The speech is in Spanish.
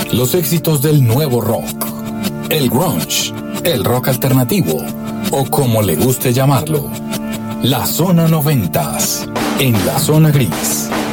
Los éxitos del nuevo rock, el grunge, el rock alternativo o como le guste llamarlo. La Zona 90 en la Zona Gris.